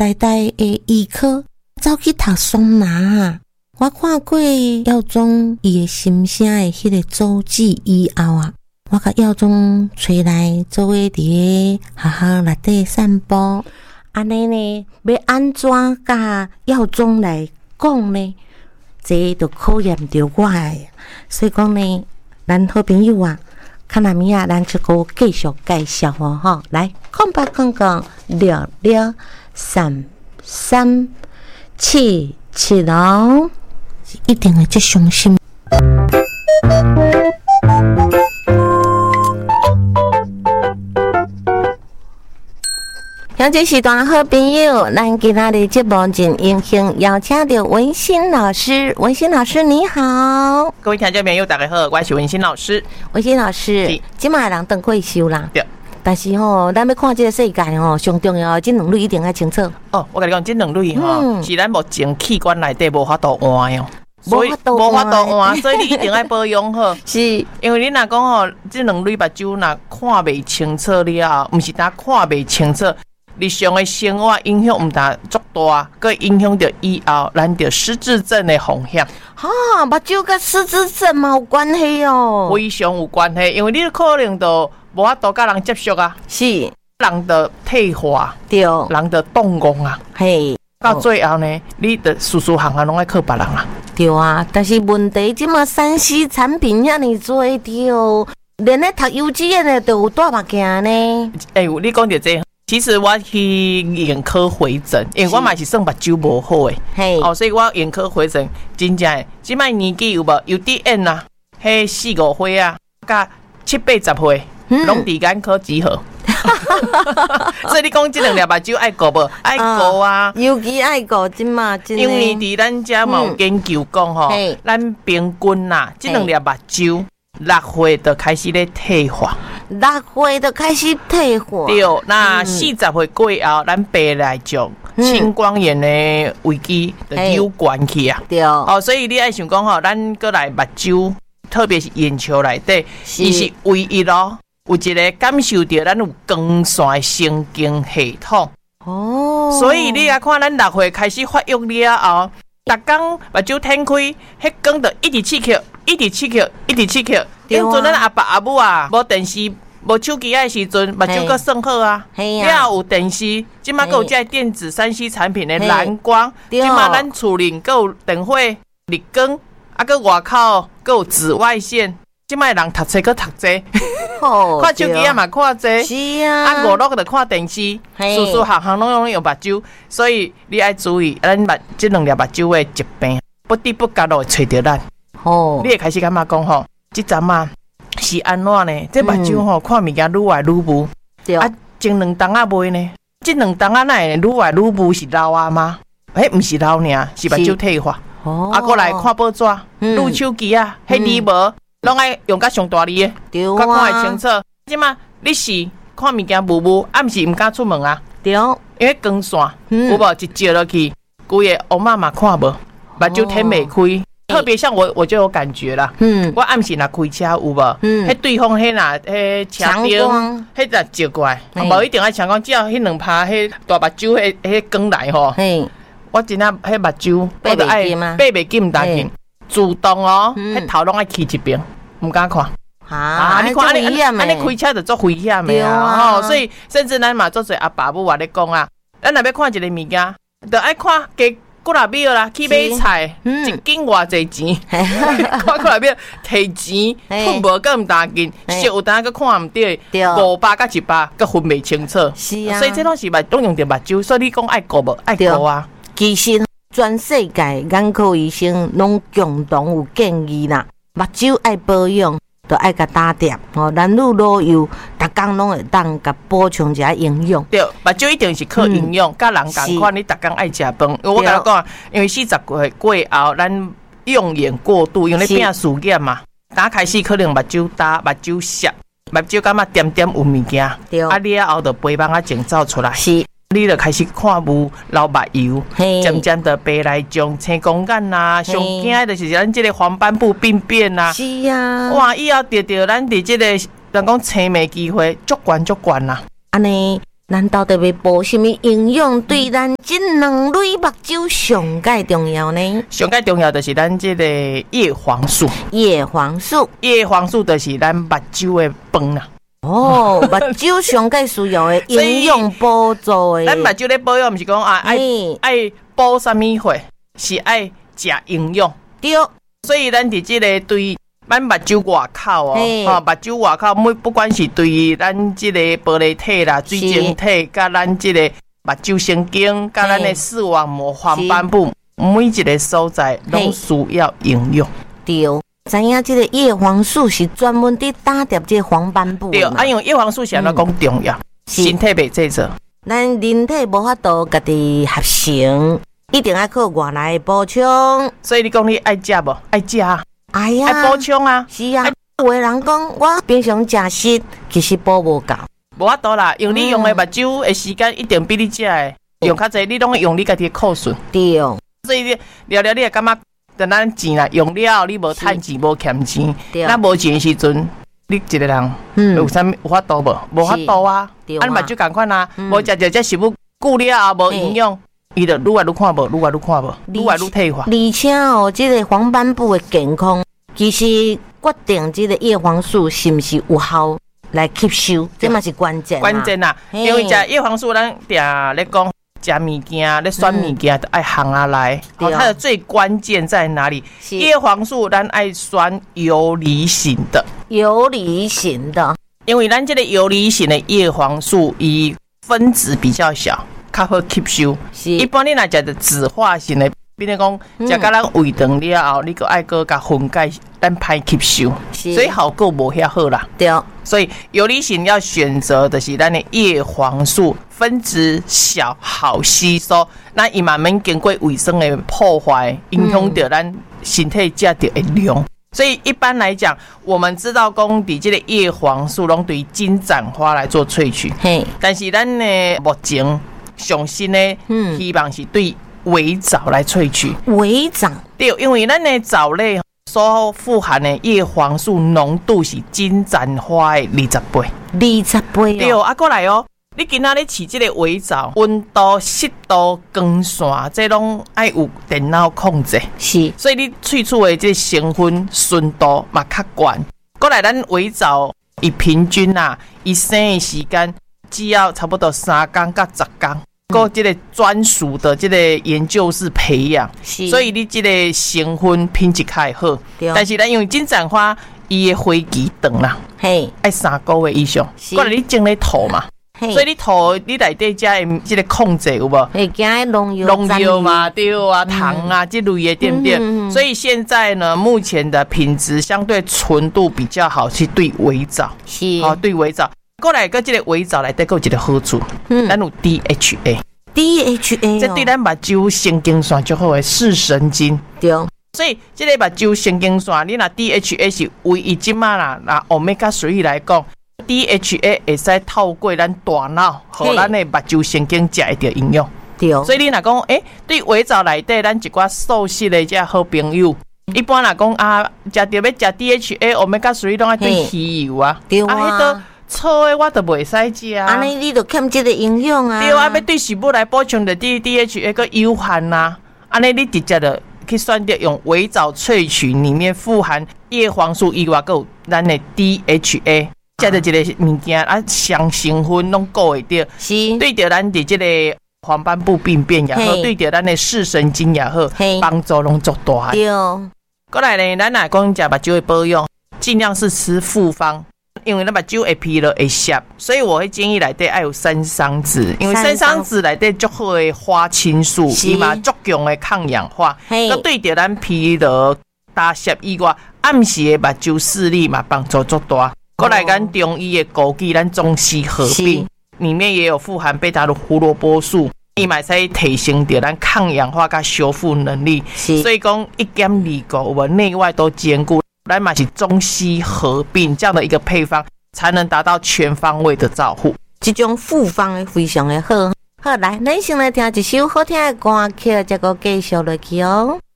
代代的医科走去读双拿。我看过耀宗伊的心声的迄个周记以后啊，我甲耀宗找来做伙伫个学校内底散步。安尼呢，要安怎甲耀宗来讲呢？这就考验着我诶。所以讲呢，咱好朋友啊，看哪米啊，咱就个继续介绍哦吼。来，空白空空663377哦。一定会最伤心。像这时段好朋友，咱今仔日节目真荣幸邀请到文心老师。文心老师你好， 各位听众朋友大家好，我是文心老师。 文心老师，今麦人等退休啦。 对。 但是吼，咱要看这个世界吼，上重要这两类一定要清楚。 哦，我跟你讲，这两类吼，是咱目前器官内底无法度换哦。所以无法度换，所以你一定要保养好。 是， 因为你若讲吼，这两类目睭若看袂清楚了，毋是单看袂清楚，日常的生活影响毋大足大，佮影响到以后咱着失智症的风险。 哈，目睭甲失智症嘛有关系哦， 非常有关系，因为你可能就无法度甲人接触啊， 是， 人的退化， 对， 人的动工啊， 嘿。 到最后呢，你的事行拢爱靠别人啊。 对啊，但是问题即马3C 产品遐尼多着，连咧读幼稚园的都有戴目镜呢。 你讲到这，其实我去眼科回诊，因为我嘛是算目睭无好诶。 嘿， 所以我眼科回诊真正诶，即摆年纪有无？有啲end啊，迄4、5岁啊，甲7、80岁，拢伫眼科集合。所以你讲这两粒目睭爱顾无？爱顾啊， 尤其爱顾即嘛， 因为伫咱遮嘛有研究讲吼，咱平均呐，这两粒目睭6岁就开始咧退化 ，6岁就开始退化。 对，那40岁过后，咱白内障、青光眼的危机就有关系啊。 对， 所以你爱想讲吼，咱过来目睭，特别是眼球内底，伊是唯一咯。有一个感受到咱有光线的神经系统哦，所以你来看咱6岁开始发育了后，逐工目睭睁开，迄光就一直刺激，一直刺激，一直刺激。因阵咱阿爸阿母啊，无电视、无手机的时阵，目睭阁算好啊。了有电视，即马阁有这电子3C 产品的蓝光，即马咱厝里阁有电火、日光，啊，阁外口阁有紫外线。即摆人读册阁读册，看手机啊嘛看济， 是啊， 娱乐就看电视，事行拢用目睭，所以你爱注意，咱这两粒目睭的疾病，不知不觉就会找到咱。你会开始感觉讲吼，这阵啊是安怎呢？这目睭吼看物件愈来愈雾，啊，前2档啊袂呢，这2档啊哪会愈来愈雾是老啊吗？毋是老尔，是目睭退化。啊，过来看报纸，录手机啊，迄字无。拢爱用甲上大字的，较看会清楚。即马你是看物件雾，啊，毋是毋敢出门啊。 对， 因为光线有无一照落去，规个乌妈嘛看无，目睭天袂开。特别像我就有感觉啦。我暗时若开车有无？迄对方迄若迄车灯，迄若照过来，无一定爱强光，只要迄2拍迄大目睭迄光来吼。我真正迄目睭，我就爱爬袂紧毋担紧。自动哦，迄头拢爱起一边，唔敢看。你看安尼开车就做危险的啊！所以甚至咱嘛做侪阿爸母话咧讲啊，咱若要看一个物件，就爱看加几若秒啦，去买菜，一斤偌济钱，看几若秒，摕钱吞无更唔担紧，食有当个看唔对，500甲100个分袂清楚。是啊，所以这拢是拢用着目睭，所以你讲爱顾无爱顾啊， 其实。全世界眼科医生拢共同有建议啦，目睭爱保养，就爱甲打点哦。男女老幼，逐工拢会当甲补充一下营养。对， 目睭一定是靠营养，甲人共款，你逐工爱食饭。我甲你讲，因为40岁过后，咱用眼过度，因为你变事业嘛，打开始可能目睭大，目睭涩，目睭感觉点点有物件，啊，了后就肥蠓情走出来。是。你就开始看雾、流目油，渐渐的白内障、青光眼呐，上惊的就是咱这个黄斑部病变呐。是啊，哇，以后得咱伫这个人讲青霉机会足悬啦。 安尼咱到底要补什么营养，对咱这两类目睭上介重要呢？ 上介重要就是咱这个叶黄素。 叶黄素就是咱目睭的饭啦。 哦，目睭上介需要的营养补助的。 咱目睭咧保养，不是讲爱补什么货，是爱食营养。 对。 所以咱伫这个对咱目睭外口目睭外口不管是对咱这个玻璃体啦、水晶体，甲咱这个目睭神经，甲咱的视网膜、黄斑部，每一个所在拢需要营养。 对。知影这个叶黄素是专门伫打点这黄斑部对，因为叶黄素是安怎讲重要，身体袂制作， 咱人体无法度家己合成，一定要靠外来补充。 所以你讲你爱食无？爱食啊！ 哎呀， 爱补充啊！ 是啊，有的人讲我平常食食，其实补无够， 无法度啦。用你用的目睭的时间一定比你食的用较济，你拢用你家己的库存。 对， 所以聊聊你会感觉。等咱钱啦用了，你无趁钱，无欠钱。咱无钱的时阵，你一个人有啥有法度无？无法度啊！啊，目睭共款啊，无食着这食物久了后无营养，伊就愈来愈看无，愈来愈看无，愈来愈退化。 而且哦，这个黄斑部的健康，其实决定这个叶黄素是不是有效来吸收，这嘛是关键。 关键啦，因为食叶黄素，咱定咧讲。食物件、咧选物件都爱行下来，它的最关键在哪里？叶黄素咱爱选游离型的，因为咱这个游离型的叶黄素，伊分子比较小，较好吸收。一般你若食的酯化型的，比如讲食到咱胃肠了后，你个爱个甲分解，咱歹吸收，所以效果无遐好啦。 对。 所以游离型要选择的是咱的叶黄素，分子小，好吸收，那伊嘛免经过卫生的破坏，影响到咱身体食到的量。所以一般来讲，我们知道讲伫这个叶黄素拢对金盏花来做萃取，但是咱呢目前上新的希望是对微藻来萃取。 微藻对，因为咱的藻类所富含的叶黄素浓度是金盏花的20倍。 20倍对啊，过来哦，你今仔日饲这个微藻，温度、湿度、光线，这拢爱有电脑控制。 是， 所以你萃取的这成分纯度嘛较高。过来，咱微藻伊平均伊生的时间只要差不多3天到10天。过这个专属的这个研究室培养，所以你这个成分品质较好。但是咱因为金盏花伊的花期长啦，爱3个月以上。过来你种咧土嘛，所以你土你内底加的这个控制有无？ 会加农药嘛，对啊，糖啊这类的对不对？所以现在呢，目前的品质相对纯度比较好，是对微藻，对微藻。过来个这个微藻内底有一个好处，咱有 DHA， 这对咱目睭神经线最好的视神经。 对， 所以这个目睭神经线，你若 DHA 是为伊即马啦，那 Omega 3来讲 ，DHA 会使透过咱大脑，和咱的目睭神经食会到营养。 对， 所以你若讲，对微藻内底咱一寡素食的这好朋友。一般来讲食到要食 DHA、Omega 3拢爱对鱼油啊， 对啊。 错的我都袂使食啊， 安尼你就欠这个营养啊。 对啊，要对食物来补充的 DHA 个有限啦。安尼你直接的去选择用微藻萃取，里面富含叶黄素以外，还有咱的 DHA， 加的这个物件相成分拢顾会到， 是对着咱的这个黄斑部病变也好，对着咱的视神经也好，帮助拢足大。 对， 过来呢，咱来讲食目睭的保养，尽量是吃复方。因为咱目睭会疲劳会涩，所以我会建议内底爱有山桑子，因为山桑子内底足好的花青素，伊嘛足强的抗氧化，佮对着咱疲劳、打涩以外，暗时的目睭视力嘛帮助足大。过来咱中医的枸杞，咱中西合并，里面也有富含贝塔胡萝卜素，伊嘛使提升着咱抗氧化佮修复能力。所以讲1减2个，我们内外都兼顾。咱嘛是中西合并这样的一个配方，才能达到全方位的照护。 这种复方的非常的好。好，来，咱先来听一首好听的歌曲，再个继续落去哦。